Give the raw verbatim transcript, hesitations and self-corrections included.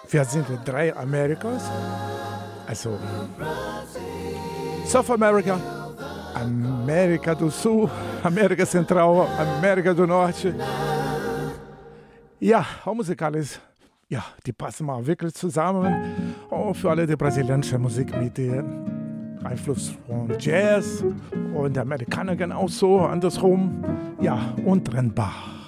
Wir sind in drei Amerikas. Also South America, América do Sul, América Central, América do Norte. Ja, auch musikalisch, ja, die passen mal wirklich zusammen. Auch für alle die brasilianische Musik mit dem Einfluss von Jazz und der Amerikaner genauso, andersrum, ja, untrennbar.